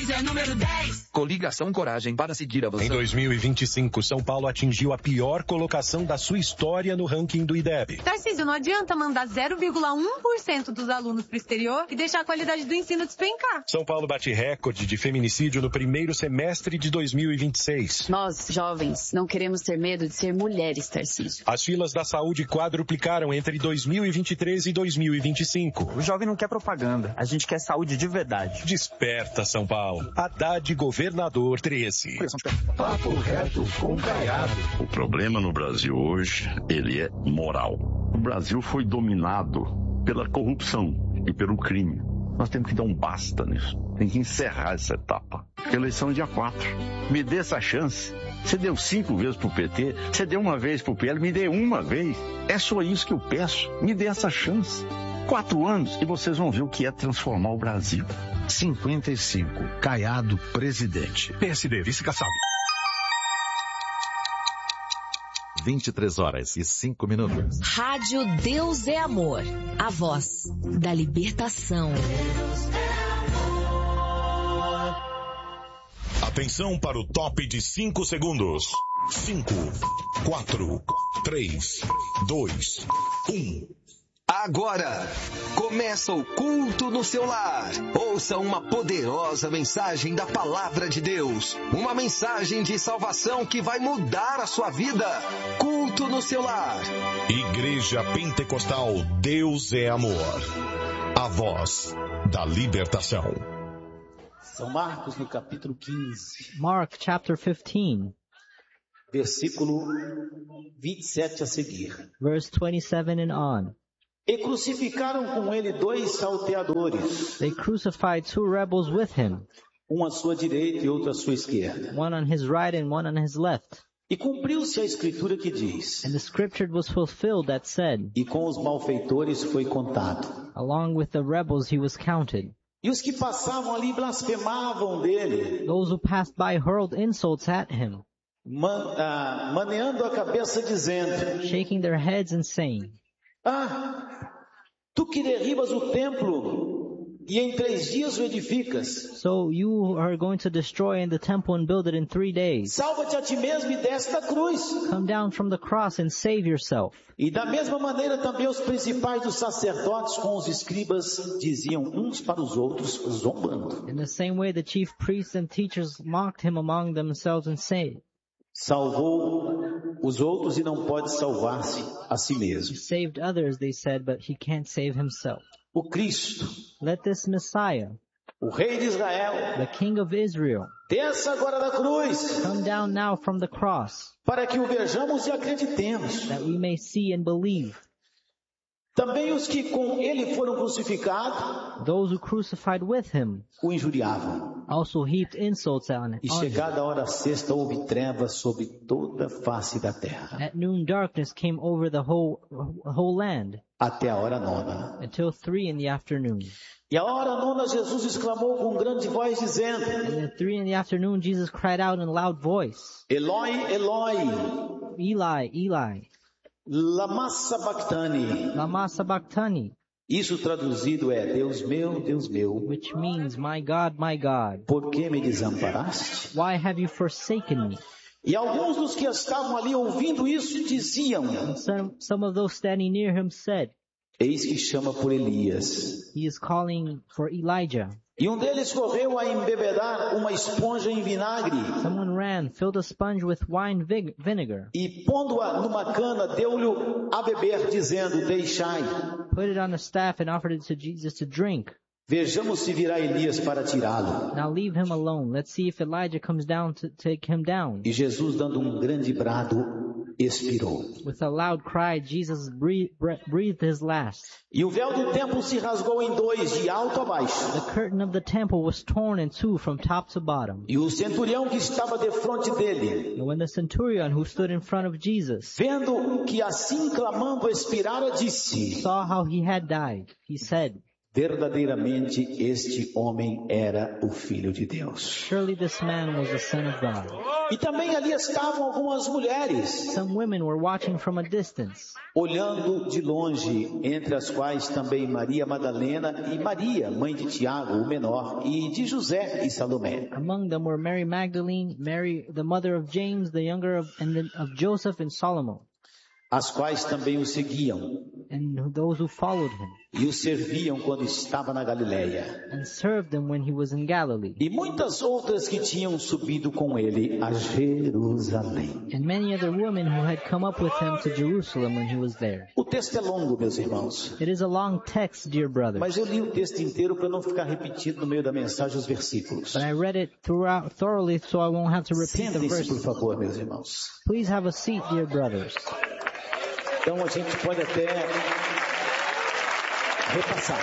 Luiz é número 10. Coligação Coragem para seguir a você. Em 2025, São Paulo atingiu a pior colocação da sua história no ranking do IDEB. Tarcísio, não adianta mandar 0,1% dos alunos para o exterior e deixar a qualidade do ensino despencar. São Paulo bate recorde de feminicídio no primeiro semestre de 2026. Nós, jovens, não queremos ter medo de ser mulheres, Tarcísio. As filas da saúde quadruplicaram entre 2023 e 2025. O jovem não quer propaganda, a gente quer saúde de verdade. Desperta, São Paulo. Haddad Governador 13. Papo reto com Caiado. O problema no Brasil hoje, ele é moral. O Brasil foi dominado pela corrupção e pelo crime. Nós temos que dar um basta nisso. Tem que encerrar essa etapa. Eleição dia 4. Me dê essa chance. Você deu 5 vezes pro PT, você deu uma vez pro PL, me dê uma vez. É só isso que eu peço. Me dê essa chance. 4 anos e vocês vão ver o que é transformar o Brasil. 55. Caiado, presidente. PSD, vice Kassab. 23h05. Rádio Deus é Amor. A voz da libertação. Atenção para o top de 5 segundos. 5, 4, 3, 2, 1. Agora, começa o culto no seu lar. Ouça uma poderosa mensagem da Palavra de Deus. Uma mensagem de salvação que vai mudar a sua vida. Culto no seu lar. Igreja Pentecostal Deus é Amor. A voz da libertação. São Marcos no capítulo 15. Mark chapter 15. Versículo 27 a seguir. Verse 27 and on. E crucificaram com ele 2 salteadores. They crucified 2 rebels with him. Um à sua direita e outro à sua esquerda. One on his right and one on his left. E cumpriu-se a escritura que diz. And the scripture was fulfilled that said. E com os malfeitores foi contado. Along with the rebels he was counted. E os que passavam ali blasfemavam dele. Those who passed by hurled insults at him. Maneando a cabeça dizendo. Shaking their heads and saying. Tu que derribas o templo e em 3 dias o edificas. So you are going to destroy the temple and build it in 3 days. Salva-te a ti mesmo e desta cruz. Come down from the cross and save yourself. E da mesma maneira também os principais dos sacerdotes com os escribas diziam uns para os outros, zombando. In the same way the chief priests and teachers mocked him among themselves and said. Salvou os outros e não pode salvar-se a si mesmo. He saved others, they said, but he can't save himself. O Cristo, let this Messiah, o Rei de Israel, the King of Israel, desça agora da cruz, come down now from the cross, para que o vejamos e acreditemos. That we may see and believe. Também os que com ele foram crucificados, those who crucified with him, o injuriavam. Also heaped insults on him. E chegada a hora sexta houve trevas sobre toda a face da terra. At noon darkness came over the whole land. Até a hora 9. Until 3 in the afternoon. E a hora 9 Jesus exclamou com grande voz dizendo. And at 3 in the afternoon Jesus cried out in a loud voice. Eloi, Eloi. Eli, Eli. Lama sabachthani. Lama sabachthani. Isso traduzido é Deus meu, which means my God, por que me desamparaste? Why have you forsaken me? E alguns dos que estavam ali ouvindo isso diziam, some of those standing near him said, eis que chama por Elias. He is calling for Elijah. E um deles correu a embebedar uma esponja em vinagre. Someone ran, filled a sponge with wine vinegar. E pondo-a numa cana, deu-lhe a beber, dizendo, deixai. Put it on a staff and offered it to Jesus to drink. Vejamos se virá Elias para tirá-lo. Now leave him alone. Let's see if Elijah comes down to take him down. E Jesus, dando um grande brado, expirou. With a loud cry, Jesus breathed his last. E o véu do templo se rasgou em 2, de alto a baixo. The curtain of the temple was torn in 2 from top to bottom. E o centurião que estava defronte dele, and when the centurion who stood in front of Jesus, vendo que assim clamando expirara, disse, saw how he had died, he said, Verdadeiramente este homem era o Filho de Deus. Surely this man was the Son of God. E também ali estavam algumas mulheres, Some women were watching from a distance, olhando de longe, entre as quais também Maria Madalena e Maria, mãe de Tiago, o menor, e de José e Salomé. Among them were Mary Magdalene, Mary, the mother of James, the younger of Joseph and Solomon, As quais também o seguiam and those who followed him, e o serviam quando estava na Galileia. and served him when he was in Galilee. E muitas outras que tinham subido com ele a Jerusalém. And many other women who had come up with him to Jerusalem when he was there. O texto é longo, meus irmãos, It is a long text, dear brothers, mas eu li o texto inteiro para não ficar repetindo no meio da mensagem os versículos. but I read it throughout thoroughly so I won't have to repeat the Sentem-se, por verses. favor, meus irmãos. Please have a seat, dear brothers. Então a gente pode até repassar.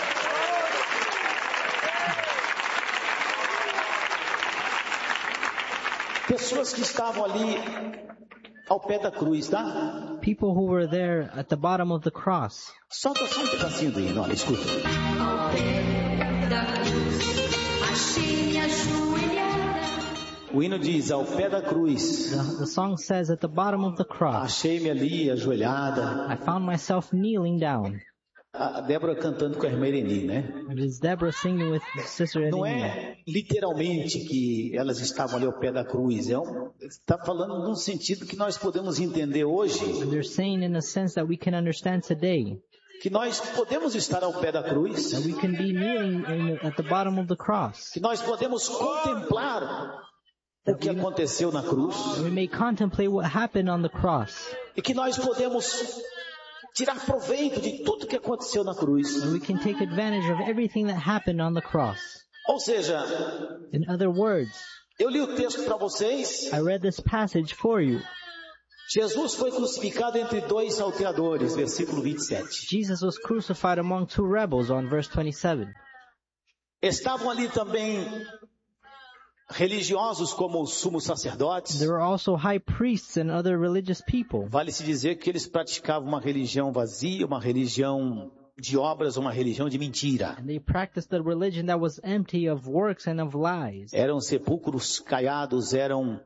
Pessoas que estavam ali ao pé da cruz, tá? People who were there at the bottom of the cross. Solta só um pedacinho do hino, olha, escuta. Ao pé da cruz, achei-me ajoelhada. O hino diz, ao pé da cruz, The song says, at the bottom of the cross, achei-me ali ajoelhada. I found myself kneeling down. A Débora cantando com a irmã Irene, né? It is Deborah singing with Sister Não Irene. é literalmente que elas estavam ali ao pé da cruz. Está falando num sentido que nós podemos entender hoje. They're saying in a sense that we can understand today, Que nós podemos estar ao pé da cruz. that we can be kneeling at the bottom of the cross. Que nós podemos contemplar o que aconteceu na cruz. We may contemplate what happened on the cross. E que nós podemos tirar proveito de tudo que aconteceu na cruz. And we can take advantage of everything that happened on the cross. Ou seja, In other words, eu li o texto para vocês. I read this passage for you. Jesus foi crucificado entre dois salteadores, versículo 27. Jesus was crucified among two rebels on verse 27. Estavam ali também religiosos como os sumos sacerdotes. There were also high priests and other religious people. Vale-se dizer que eles praticavam uma religião vazia, uma religião de obras, uma religião de mentira. And they practiced a religion that was empty of works and of lies. Eram sepulcros caiados, eram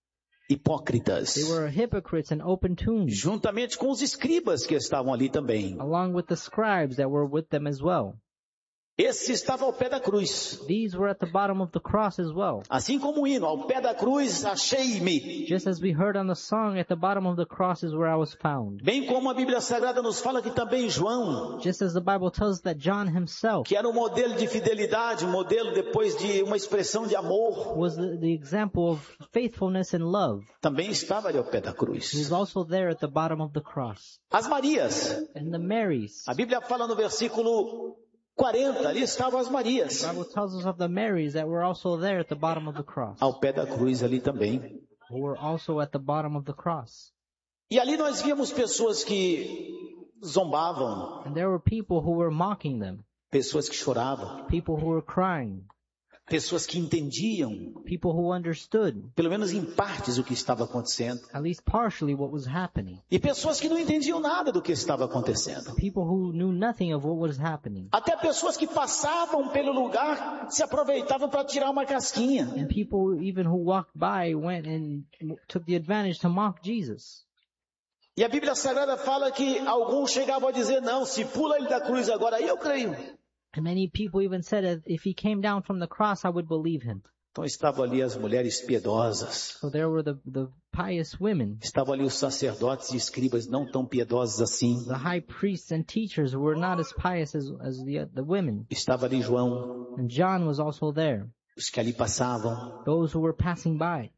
hipócritas. They were hypocrites and open tombs, Juntamente com os escribas que estavam ali também. along with the scribes that were with them as well. Esses estavam ao pé da cruz. These were at the bottom of the cross as well. Assim como o hino, ao pé da cruz achei-me. Just as we heard on the song, at the bottom of the cross is where I was found. Bem como a Bíblia Sagrada nos fala que também João, Just as the Bible tells us that John himself que era um modelo de fidelidade, um modelo depois de uma expressão de amor, was the example of faithfulness and love. também estava ali ao pé da He cruz. was also there at the bottom of the cross. As Marias, And the Marys. a Bíblia fala no versículo 40, ali estavam as Marias. The Bible tells us of the Marys that were also there at the bottom of the cross. Ao pé da cruz ali também. Who were also at the bottom of the cross. E ali nós víamos pessoas que zombavam, And there were people who were mocking them. pessoas que choravam, People who were crying. pessoas que entendiam, People who understood, pelo menos em partes, o que estava acontecendo. at least partially, what was happening. E pessoas que não entendiam nada do que estava acontecendo. People who knew nothing of what was happening. Até pessoas que passavam pelo lugar se aproveitavam para tirar uma casquinha. And people even who walked by went and took the advantage to mock Jesus. E a Bíblia Sagrada fala que alguns chegavam a dizer, não, se pula ele da cruz agora, aí eu creio. And many people even said that if he came down from the cross, I would believe him. Então estavam ali as mulheres piedosas. So there were the pious women, Estavam ali os sacerdotes e escribas não tão piedosos assim. the high priests and teachers who were not as pious as the women. Estava ali João, And John was also there. os que ali passavam, Those who were passing by.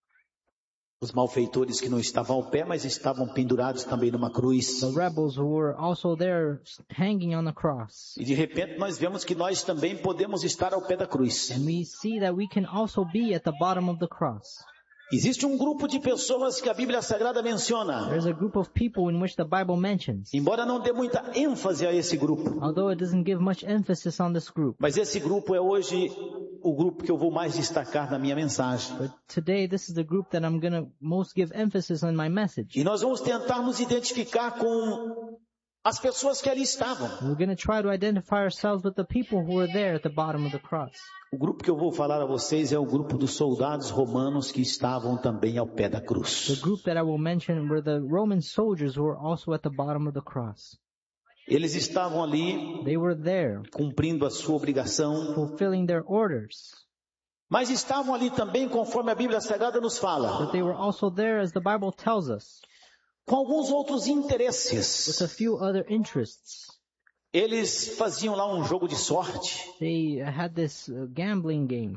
os malfeitores que não estavam ao pé, mas estavam pendurados também numa cruz. The rebels who were also there hanging on the cross. E de repente nós vemos que nós também podemos estar ao pé da cruz. And we see that we can also be at the bottom of the cross. Existe um grupo de pessoas que a Bíblia Sagrada menciona. There's a group of people in which the Bible mentions. Embora não dê muita ênfase a esse grupo. Although it doesn't give much emphasis on this group. Mas esse grupo é hoje o grupo que eu vou mais destacar na minha mensagem. But today this is the group that I'm going to most give emphasis on my message. E nós vamos tentar nos identificar com as pessoas que ali estavam. We're going to try to identify ourselves with the people who were there at the bottom of the cross. O grupo que eu vou falar a vocês é o grupo dos soldados romanos que estavam também ao pé da cruz. The group that I will mention were the Roman soldiers who were also at the bottom of the cross. Eles estavam ali, They were there, cumprindo a sua obrigação, fulfilling their orders. mas estavam ali também, conforme a Bíblia Sagrada nos fala, But they were also there, as the Bible tells us, com alguns outros interesses. with a few other interests. Eles faziam lá um jogo de sorte They had this gambling game.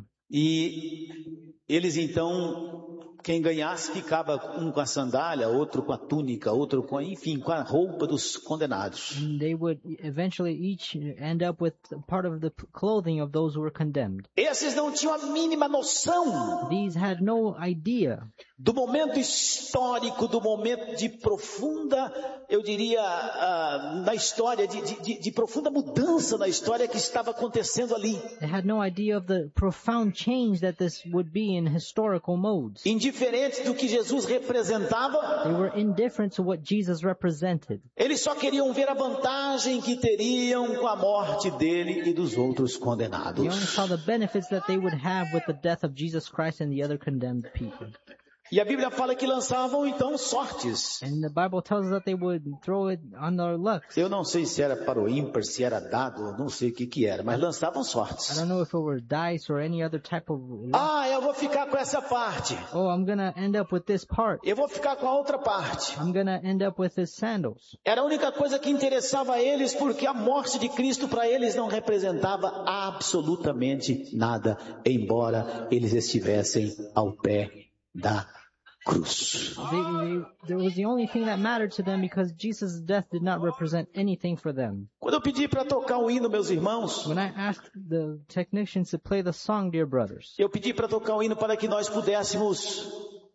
e eles então, quem ganhasse ficava um com a sandália, outro com a túnica, outro com, enfim, com a roupa dos condenados. And they would eventually each end up with part of the clothing of those who were condemned. Esses não tinham a mínima noção These had no idea do momento histórico, do momento de profunda, eu diria, na história, de profunda mudança na história que estava acontecendo ali. They had no idea of the profound change that this would be in historical modes. Indiferentes do que Jesus representava, They were indifferent to what Jesus represented. eles só queriam ver a vantagem que teriam com a morte dele e dos outros They only condenados. saw the benefits that they would have with the death of Jesus Christ and the other condemned people. E a Bíblia fala que lançavam então sortes. And the Bible tells us that they would throw it on their luck. Eu não sei se era para o ímpar, se era dado, não sei o que era, mas lançavam I sortes. don't know if it were dice or any other type of luck. Ah, eu vou ficar com essa parte. Oh, I'm gonna end up with this part. Eu vou ficar com a outra parte. I'm gonna end up with his sandals. Era a única coisa que interessava a eles, porque a morte de Cristo para eles não representava absolutamente nada, embora eles estivessem ao pé da cruz. There was the only thing that mattered to them because Jesus' death did not represent anything for them. Quando eu pedi para tocar o hino, meus irmãos, When I asked the technicians to play the song, dear brothers, eu pedi para tocar o hino para que nós pudéssemos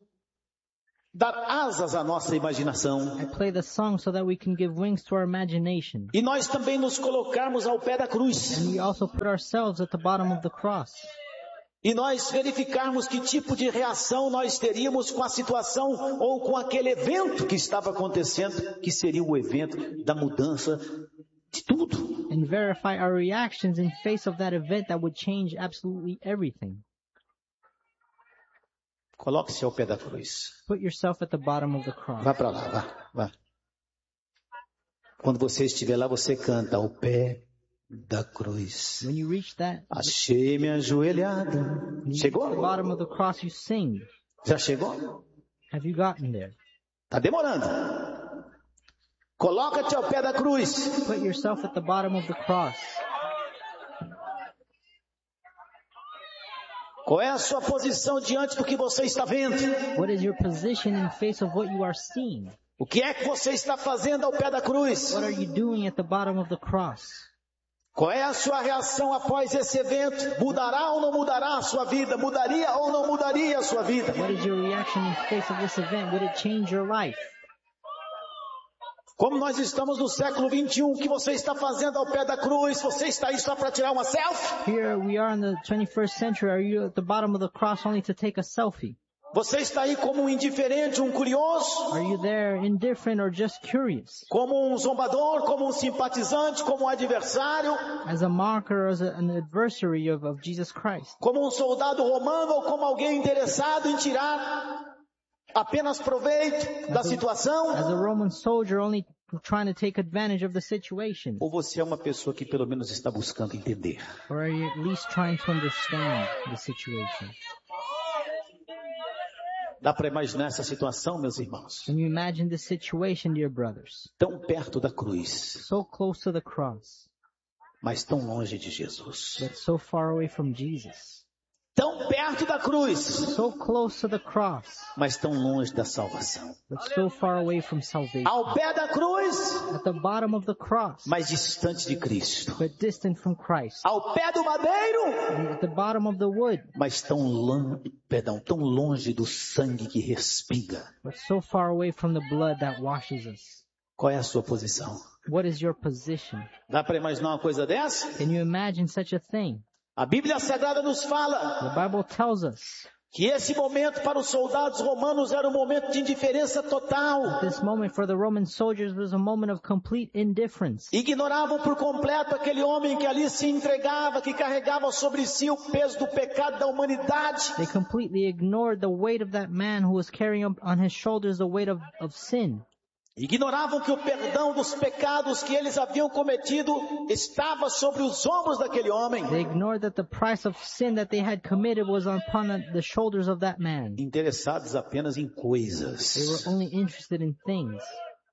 dar asas à nossa imaginação. I play the song so that we can give wings to our imagination. E nós também nos colocarmos ao pé da cruz. And we also put ourselves at the bottom of the cross. E nós verificarmos que tipo de reação nós teríamos com a situação ou com aquele evento que estava acontecendo, que seria o evento da mudança de tudo. And verify our reactions in face of that event that would change absolutely everything. Coloque-se ao pé da cruz. Put yourself at the bottom of the cross. Vá para lá, vá. Quando você estiver lá, você canta ao pé da cruz. When you reach that, Achei-me ajoelhada. at the Chegou? bottom of the cross, you sing. Já chegou? Have you gotten there? Tá demorando. Coloca-te ao pé da cruz. Put yourself at the bottom of the cross. Qual é a sua posição diante do que você está vendo? What is your position in face of what you are seeing? O que é que você está fazendo ao pé da cruz? What are you doing at the bottom of the cross? Qual é a sua reação após esse evento? Mudará ou não mudará a sua vida? Mudaria ou não mudaria a sua vida? What is your reaction in face of this event? Would it change your life? Como nós estamos no século 21, o que você está fazendo ao pé da cruz? Você está aí só para tirar uma selfie? Here we are in the 21st century. Are you at the bottom of the cross only to take a selfie? Você está aí como um indiferente, um curioso? Are you there indifferent or just curious? Como um zombador, como um simpatizante, como um adversário? As a mocker or as an adversary of Jesus Christ? Como um soldado romano ou como alguém interessado em tirar apenas proveito da situação? As a Roman soldier only trying to take advantage of the situation? Ou você é uma pessoa que pelo menos está buscando entender? Or are you at least trying to understand the situation? Dá para imaginar essa situação, meus irmãos? Can you imagine this situation, dear brothers? Tão perto da cruz, So close to the cross, mas tão longe de Jesus. but so far away from Jesus. Tão perto da cruz, So close to the cross, mas tão longe da salvação. but so far away from salvation. Ao pé da cruz, At the bottom of the cross, mas distante de Cristo. but distant from Christ. Ao pé do madeiro, And at the bottom of the wood, mas tão longe do sangue que respinga. but so far away from the blood that washes us. Qual é a sua posição? What is your position? Dá para imaginar uma coisa dessa? Can you imagine such a thing? A Bíblia Sagrada nos fala The Bible tells us Que esse momento para os soldados romanos era um momento de indiferença total. This moment for the Roman soldiers was a moment of complete indifference. Ignoravam por completo aquele homem que ali se entregava, que carregava sobre si o peso do pecado da humanidade. They completely ignored the weight of that man who was carrying on his shoulders the weight of sin. Ignoravam que o perdão dos pecados que eles haviam cometido estava sobre os ombros daquele homem. They ignored that the price of sin that they had committed was upon the shoulders of that man. Interessados apenas em coisas. They were only interested in things.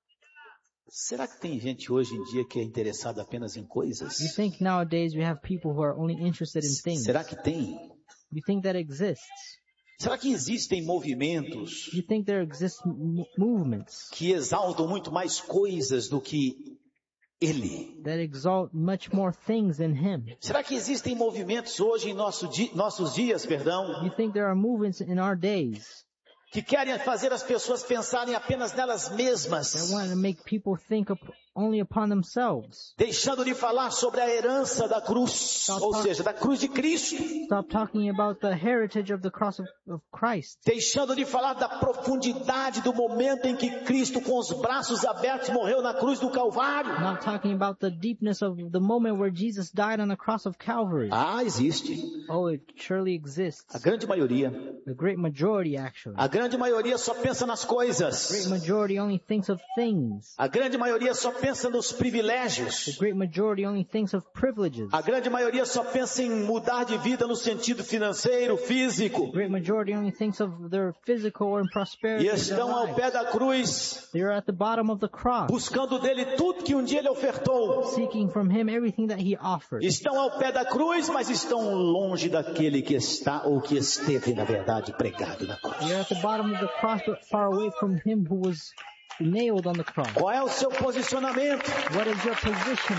Será que tem gente hoje em dia que é interessada apenas em coisas? You think nowadays we have people who are only interested in things? Será que tem? You think that exists? Será que existem movimentos You think there exist movements que exaltam muito mais coisas do que Ele? that exalt much more things in Him? Será que existem movimentos hoje em nossos dias, perdão, You think there are movements in our days que querem fazer as pessoas pensarem apenas nelas mesmas, that want to make people think only upon themselves? deixando de falar sobre a herança da cruz, ou seja, da cruz de Cristo, Stop talking about the heritage of the cross of Christ. deixando de falar da profundidade do momento em que Cristo, com os braços abertos, morreu na cruz do Calvário. Not talking about the deepness of the moment where Jesus died on the cross of Calvary. Ah, existe. Oh, it surely exists. A grande maioria. The great majority, actually. A grande maioria só pensa nas coisas. The great majority only thinks of things. A grande maioria só pensa nos privilégios. The great majority only thinks of privileges. A grande maioria só pensa em mudar de vida no sentido financeiro, físico. The great majority only thinks of their physical or prosperity. E estão ao pé da cruz, They are at the bottom of the cross, buscando dele tudo que um dia ele ofertou. seeking from Him everything that He offered. Estão ao pé da cruz, mas estão longe daquele que está ou que esteve, na verdade, pregado na cruz. They are at the bottom of the cross, but far away from Him who was nailed on the cross. Qual é o seu posicionamento? What is your position?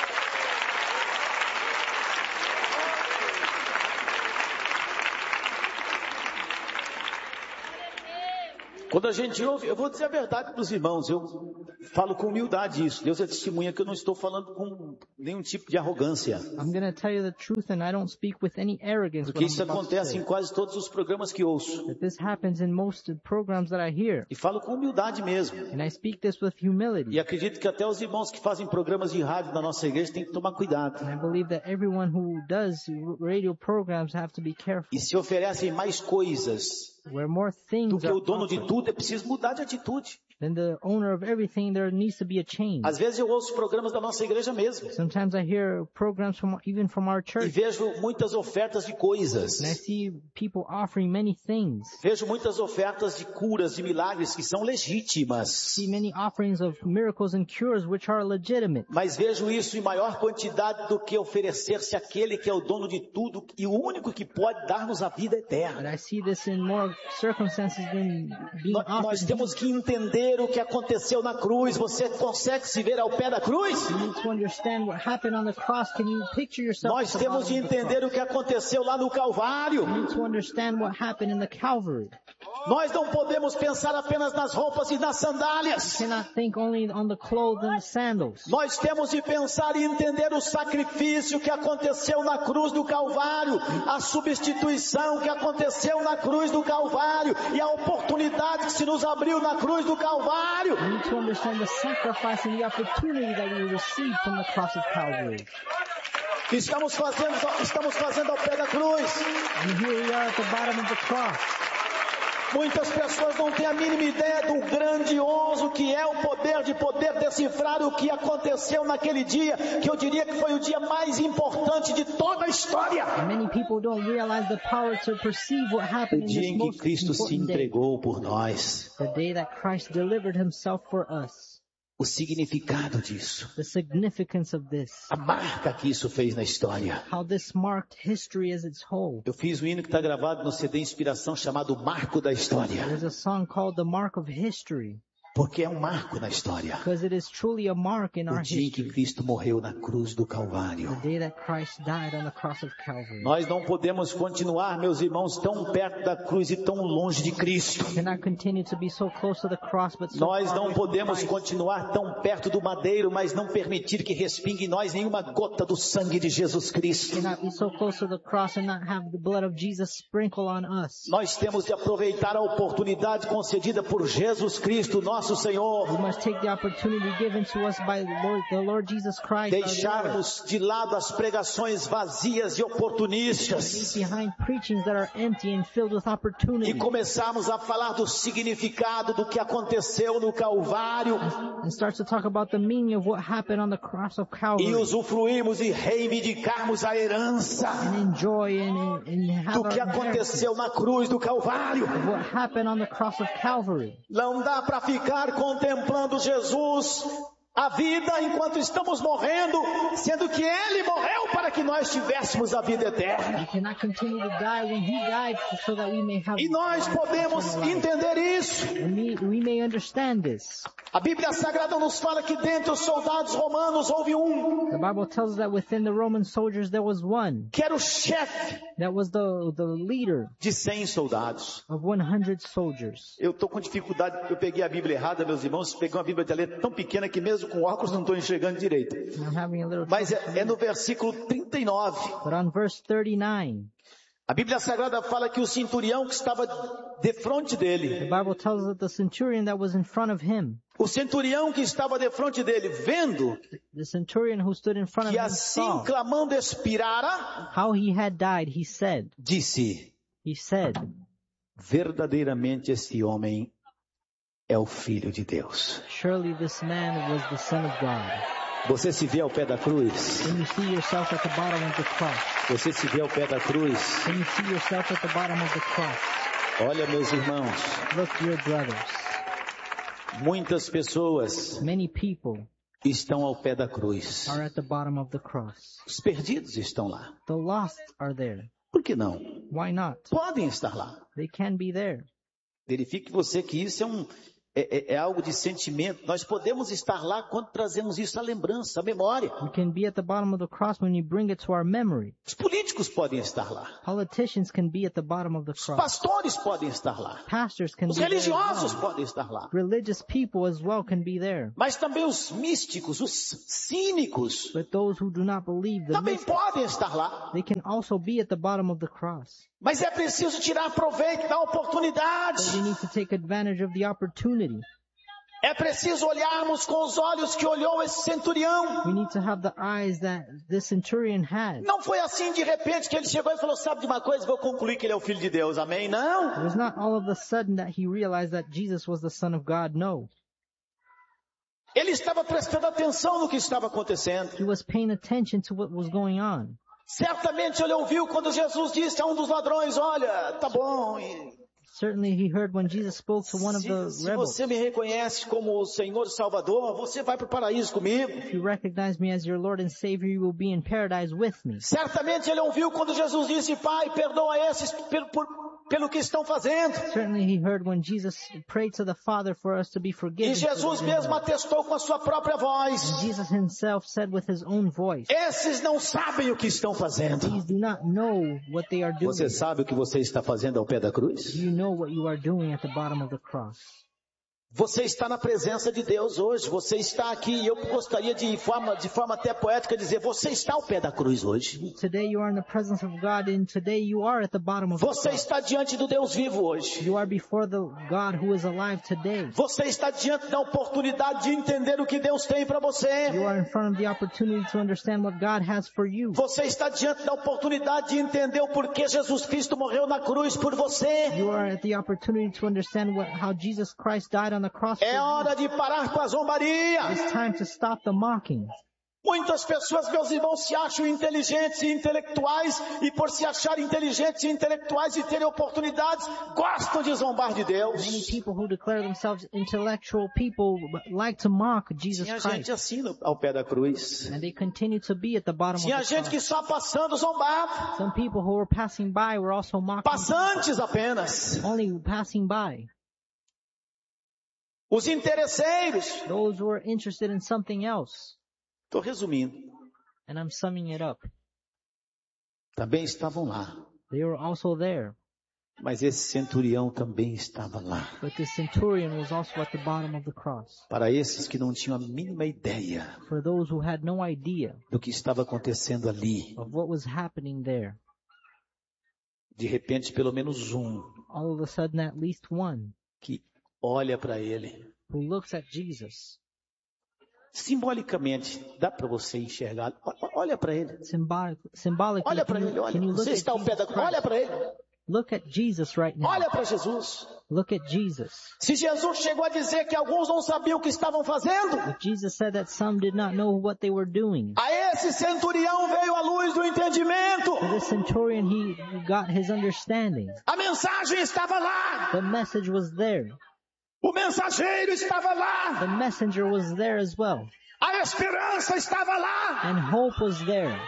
Quando a gente ouve, eu vou dizer a verdade para os irmãos, eu falo com humildade isso. Deus é testemunha que eu não estou falando com nenhum tipo de arrogância. I'm going to tell you the truth, and I don't speak with any arrogance. Porque isso acontece em quase todos os programas que ouço. That this happens in most programs that I hear. E falo com humildade mesmo. And I speak this with humility. E acredito que até os irmãos que fazem programas de rádio na nossa igreja têm que tomar cuidado. And I believe that everyone who does radio programs have to be careful. E se oferecem mais coisas Where more things do que are o dono de offered, tudo, é preciso mudar de atitude. then the owner of everything, there needs to be a change. Às vezes eu ouço programas da nossa igreja mesmo. Sometimes I hear programs even from our E church, vejo muitas ofertas de coisas. and I see people offering many things. Vejo muitas ofertas de curas, de milagres que são legítimas. See many offerings of miracles and cures which are legitimate. Mas vejo isso em maior quantidade do que oferecer-se àquele que é o dono de tudo e o único que pode dar-nos a vida eterna. But I see this in more circumstances than being Nós offered. temos que entender o que aconteceu na cruz. Você consegue se ver ao pé da cruz? You need to understand what happened on the cross. Can you picture yourself? Nós at the temos de bottom of the entender o que aconteceu lá no Calvário. cross? You need to understand what happened in the Calvary. Nós não podemos pensar apenas nas roupas e nas sandálias. You cannot think only on the clothes and the sandals. Nós temos de pensar e entender o sacrifício que aconteceu na cruz do Calvário, a substituição que aconteceu na cruz do Calvário e a oportunidade que se nos abriu na cruz do Calvário. You need to understand the sacrifice and the opportunity that we received from the cross of Calvary. Estamos fazendo ao pé da cruz. And here we are at the bottom of the cross. Muitas pessoas não têm a mínima ideia do grandioso que é o poder de poder decifrar o que aconteceu naquele dia, que eu diria que foi o dia mais importante de toda a história. And many people don't realize the power to perceive what O happened in dia this em que most Cristo se important day. entregou por nós. The day that Christ delivered Himself for us. O significado disso. The significance of this. A marca que isso fez na história. How this marked history as its whole. Eu fiz um hino que está gravado no CD Inspiração chamado Marco da História. There's a song called The Mark of History. Porque é um marco na história. Because it is truly a mark in O our dia em que history. Cristo morreu na cruz do Calvário. The day that Christ died on the cross of Calvary. Nós não podemos continuar, meus irmãos, tão perto da cruz e tão longe de Cristo. We cannot continue to be so close to the cross, but so Nós far não away from podemos Christ. continuar tão perto do madeiro, mas não permitir que respingue em nós nenhuma gota do sangue de Jesus Cristo. We cannot be so close to the cross and not have the blood of Jesus sprinkle on us. Nós temos de aproveitar a oportunidade concedida por Jesus Cristo, nosso Senhor. We must take the opportunity given to us by the Lord Jesus Christ, our Lord. Deixarmos de lado as pregações vazias e oportunistas. Leave behind preachings that are empty and filled with opportunity. E começarmos a falar do significado do que aconteceu no Calvário. And starts to talk about the meaning of what happened on the cross of Calvary. E usufruirmos e reivindicarmos a herança And enjoy and have do our que inheritance aconteceu na cruz do Calvário. of what happened on the cross of Calvary. Não dá para ficar contemplando Jesus a vida enquanto estamos morrendo, sendo que Ele morreu para que nós tivéssemos a vida eterna. We cannot continue to die when He died so that we may have E nós podemos eternal life. entender isso. And we may understand this. A Bíblia Sagrada nos fala que dentre os soldados romanos houve um The Bible tells us that within the Roman soldiers there was one que era o chefe that was the leader de 100 soldados. of 100 soldiers. Eu estou com dificuldade porque eu peguei a Bíblia errada, meus irmãos. Peguei uma Bíblia de letra tão pequena que mesmo com óculos não estou enxergando direito. I'm having a little Mas trouble. é no versículo 39. But on verse 39, A Bíblia Sagrada fala que o centurião que estava de frente the dele, Bible tells us that the centurion that was in front of him, o centurião que estava de frente dele, vendo the centurion who stood in front of que him assim saw clamando expirara, how he had died. He said, verdadeiramente esse homem é o Filho de Deus. surely this man was the Son of God. Você se vê ao pé da cruz? When you see yourself at the bottom of the cross, Você se vê ao pé da cruz? when you see yourself at the bottom of the cross, Olha, meus irmãos, look, dear brothers, muitas pessoas many people estão ao pé da cruz. are at the bottom of the cross. Os perdidos estão lá. The lost are there. Por que não? Why not? Podem estar lá. They can be there. Verifique você que isso é algo de sentimento. Nós podemos estar lá quando trazemos isso à lembrança, à memória. We can be at the bottom of the cross when you bring it to our memory. Os políticos podem estar lá. Politicians can be at the bottom of the Os cross. pastores podem estar lá. Pastors can Os be there as religiosos well. podem estar lá. Religious people as well can be there. Mas também os místicos, os cínicos, But those who do not believe, the também mystics, podem estar lá. they can also be at the bottom of the cross. Mas é preciso tirar proveito da oportunidade. But we need to take advantage of the opportunity. É preciso olharmos com os olhos que olhou esse centurião. We need to have the eyes that this centurion had. Não foi assim de repente que ele chegou e falou, sabe de uma coisa, vou concluir que ele é o Filho de Deus, amém? Não. It was not all of a sudden that he realized that Jesus was the Son of God. No. Ele estava prestando atenção no que estava acontecendo. He was paying attention to what was going on. Certamente ele ouviu quando Jesus disse a um dos ladrões, olha, tá bom. Certainly he heard when Jesus spoke to one of the Se rebels. você me reconhece como o Senhor e Salvador, você vai para o paraíso comigo. If you recognize me as your Lord and Savior, you will be in paradise with me. Certamente ele ouviu quando Jesus disse, Pai, perdoa esses pelo que estão fazendo. Certainly he heard when Jesus prayed to the Father for us to be forgiven. E Jesus mesmo atestou com a sua própria voz. And Jesus himself said with his own voice, esses não sabem o que estão fazendo. these do not know what they are doing. Você sabe o que você está fazendo ao pé da cruz? Do you know what you are doing at the bottom of the cross? Você está na presença de Deus hoje. Você está aqui. E eu gostaria de forma até poética dizer, você está ao pé da cruz hoje. Today you are in the presence of God, and today you are at the bottom of the Você cross. está diante do Deus vivo hoje. You are before the God who is alive today. Você está diante da oportunidade de entender o que Deus tem para você. You are in front of the opportunity to understand what God has for you. Você está diante da oportunidade de entender o porquê Jesus Cristo morreu na cruz por você. You are at the opportunity to understand how Jesus Christ died on the cross for É you. hora de parar com a zombaria. It's time to stop the mocking. Muitas pessoas, meus irmãos, se acham inteligentes e intelectuais, e por se acharem inteligentes e intelectuais e terem oportunidades, gostam de zombar de Deus. Many people who declare themselves intellectual people like to mock Jesus Tinha Christ. gente assim ao pé da cruz. And they continue to be at the bottom Tinha of the gente que cross. só passando zombava. Some people who were passing by were also mocking. Passantes apenas. Only passing by. Os interesseiros. Those who were interested in something else. Estou resumindo. And I'm summing it up. Também estavam lá. They were also there. Mas esse centurião também estava lá. But the centurion was also at the bottom of the cross. Para esses que não tinham a mínima ideia For those who had no idea do que estava acontecendo ali. of what was happening there. De repente, pelo menos um All of a sudden, at least one que olha para ele. who looks at Jesus. Simbolicamente, dá para você enxergar. Olha para ele. Symbolically, Olha para ele, olha. Você está ao pé da cruz. Olha para ele. Look at Jesus right now. Olha para Jesus. Look at Jesus. Se Jesus chegou a dizer que alguns não sabiam o que estavam fazendo, If Jesus said that some did not know what they were doing. A esse centurião veio a luz do entendimento. To this centurion, he got his understanding. A mensagem estava lá. The message was there. O mensageiro estava lá. The messenger was there as well. A esperança estava lá. And hope was there.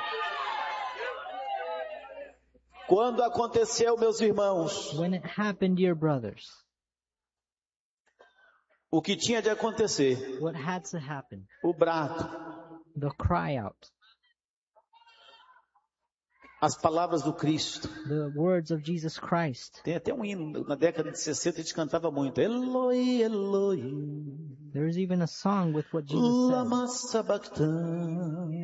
Quando aconteceu, meus irmãos, When it happened, dear brothers, o que tinha de acontecer? what had to happen? O brado. The cry out. As palavras do Cristo. The words of Jesus Christ. Tem até um hino, na década de 60 a gente cantava muito. Eloi, Eloi. There's even a song with what Jesus Lama sabachthani.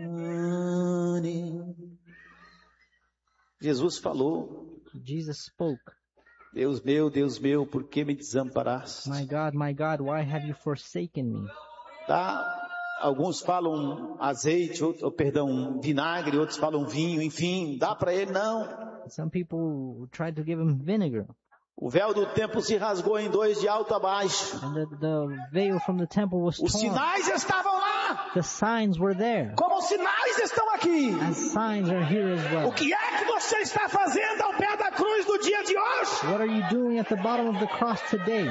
Jesus falou. Jesus spoke. Deus meu, por que me desamparaste? My God, why have you forsaken me? Tá? Alguns falam azeite, vinagre, outros falam vinho, enfim, dá para ele não. Some people tried to give him vinegar. O véu do templo se rasgou em dois de alto a baixo. And the veil from the temple was torn. Os sinais estavam lá. The signs were there. Como os sinais estão aqui. As signs are here as well. O que é que você está fazendo ao pé da cruz no dia de hoje? What are you doing at the bottom of the cross today?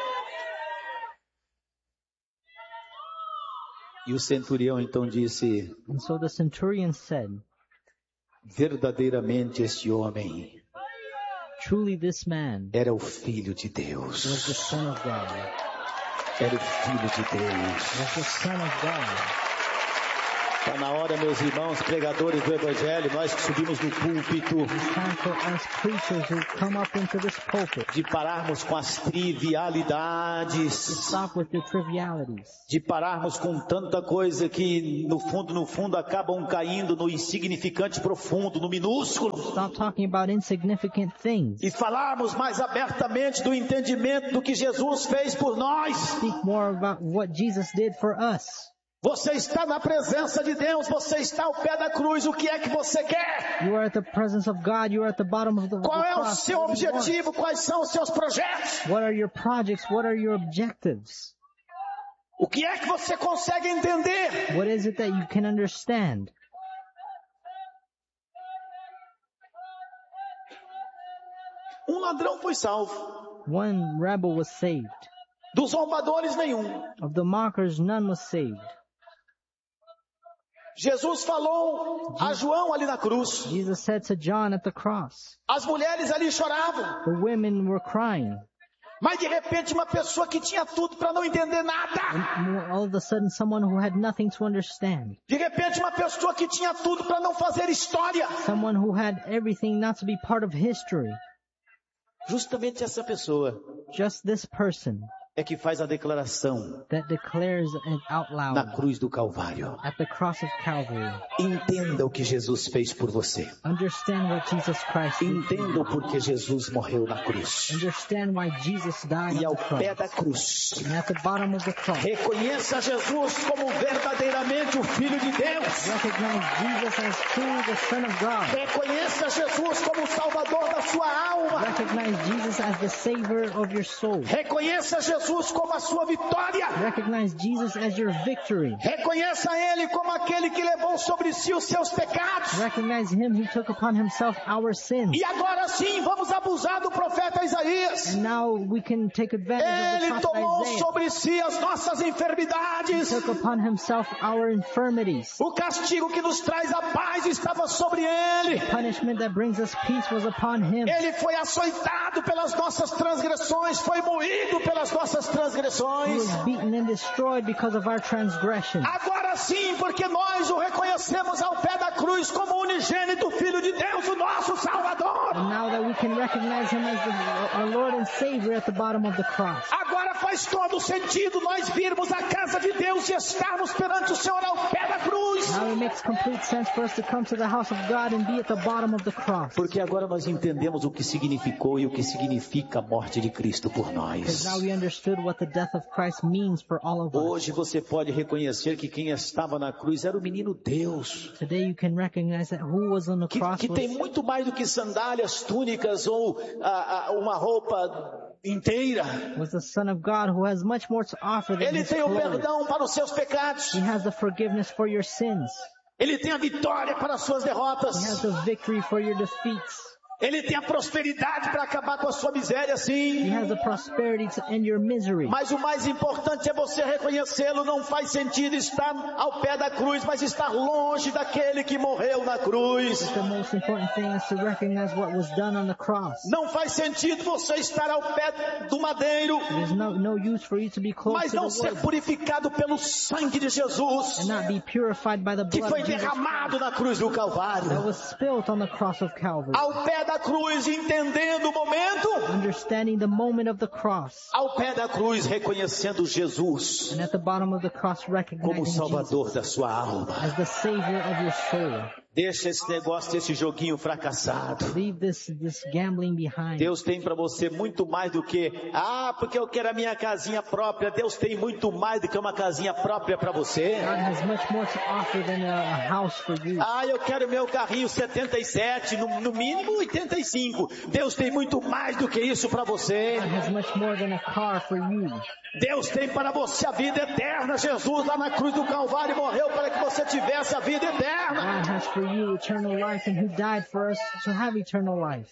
E o centurião então disse, And so the centurion said, verdadeiramente este homem truly this man era o Filho de Deus. was the Son of God. Era o Filho de Deus. Was the Son of God. Está na hora, meus irmãos, pregadores do Evangelho, nós que subimos no púlpito, de pararmos com as trivialidades, de pararmos com tanta coisa que no fundo acabam caindo no insignificante profundo, no minúsculo. Stop talking about insignificant things. E falarmos mais abertamente do entendimento do que Jesus fez por nós. Speak more about what Jesus did for us. Você está na presença de Deus, você está ao pé da cruz, o que é que você quer? You are at the presence of God, you are at the bottom of the cross. Qual é o seu objetivo? Quais são os seus projetos? What are your projects? What are your objectives? O que é que você consegue entender? What is it that you can understand? Um ladrão foi salvo. One rebel was saved. Dos zombadores nenhum. Of the mockers none was saved. Jesus falou a João ali na cruz. Jesus said to John at the cross. As mulheres ali choravam. The women were crying. Mas de repente uma pessoa que tinha tudo para não entender nada. And all of a sudden someone who had nothing to understand. De repente uma pessoa que tinha tudo para não fazer história. Someone who had everything not to be part of history. Justamente essa pessoa. Just this person. É que faz a declaração that declares it out loud na cruz do Calvário. At the cross of Calvary. Entenda o que Jesus fez por você. Understand what Jesus Christ Entenda o porquê Jesus morreu na cruz. Understand why Jesus died e ao on the cross. Pé da cruz. And at the bottom of the cross. Reconheça Jesus como verdadeiramente o Filho de Deus. Recognize Jesus as truly the Son of God. Reconheça Jesus como o Salvador da sua alma. Recognize Jesus as the Savior of your soul. Reconheça Jesus como a sua vitória. Recognize Jesus as your victory. Reconheça Ele como aquele que levou sobre si os seus pecados. Recognize Him who took upon Himself our sins. E agora sim, vamos abusar do profeta Isaías. And now we can take advantage of the Ele prophet tomou Isaiah. sobre si as nossas enfermidades. He took upon Himself our infirmities. O castigo que nos traz a paz estava sobre Ele. The punishment that brings us peace was upon Him. Ele foi açoitado pelas nossas transgressões, foi moído pelas nossas nossas He transgressões. was beaten and destroyed because of our transgressions. Agora sim, porque nós o reconhecemos ao pé da cruz como o unigênito Filho de Deus, o nosso Salvador. And now that we can recognize him as our Lord and Savior at the bottom of the cross. Agora faz todo sentido nós virmos a casa de Deus e estarmos perante o Senhor ao pé da cruz. Now it makes complete sense for us to come to the house of God and be at the bottom of the cross. Porque agora nós entendemos o que significou e o que significa a morte de Cristo por Because nós. now we understood what the death of Christ means for all of us. Hoje você pode reconhecer que quem estava na cruz era o menino Deus. Today you can recognize that who was on the cross Que tem was, muito mais do que sandálias, túnicas ou uma roupa inteira. was the Son of God, who has much more to offer than Ele his tem o clothes. perdão para os seus pecados. He has the forgiveness for your sins. Ele tem a vitória para as suas He has derrotas. the victory for your defeats. Ele tem a prosperidade para acabar com a sua miséria, He sim. has the prosperity to end your misery. Mas o mais importante é você reconhecê-lo. Não faz sentido estar ao pé da cruz, mas estar longe daquele que morreu na cruz. The most important thing is to recognize what was done on the cross. Não faz sentido você estar ao pé do madeiro, There's no use for you to be close mas to não the ser wood purificado pelo sangue de Jesus, and not be purified by the que blood foi of Jesus derramado na cruz do that Calvário. was spilt on the cross of Calvary. Ao pé da cruz, entendendo o momento. Understanding the moment of the cross. Ao pé da cruz, reconhecendo Jesus And at the bottom of the cross, como recognizing Salvador Jesus da sua alma. as the Savior of your soul. Deixa esse negócio desse joguinho fracassado. Leave this gambling behind. Deus tem para você muito mais do que, porque eu quero a minha casinha própria. Deus tem muito mais do que uma casinha própria para você. God has much more to offer than a house for you. Eu quero meu carrinho 77, no mínimo 85. Deus tem muito mais do que isso para você. God has much more than a car for you. Deus tem para você a vida eterna. Jesus lá na cruz do Calvário morreu para que você tivesse a vida eterna. God has for you eternal life, and He died for us to have eternal life.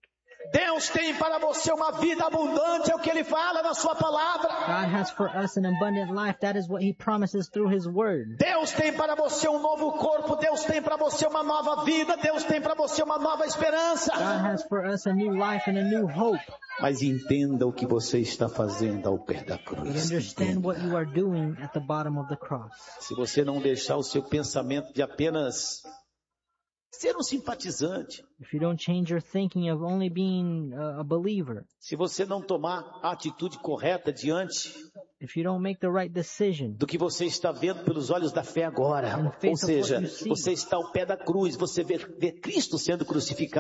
Deus tem para você uma vida abundante, é o que Ele fala na sua palavra. God has for us an abundant life. That is what He promises through His Word. Deus tem para você um novo corpo, Deus tem para você uma nova vida, Deus tem para você uma nova esperança. God has for us a new life and a new hope. Mas entenda o que você está fazendo ao pé da But cruz. understand what you are doing at the bottom of the cross. Se você não deixar o seu pensamento de apenas ser um simpatizante, If you don't change your thinking of only being a believer, se você não tomar a atitude correta diante if you don't make the right decision, do que você está vendo pelos olhos da fé agora, ou seja, você está ao pé da cruz, você vê Cristo sendo crucificado.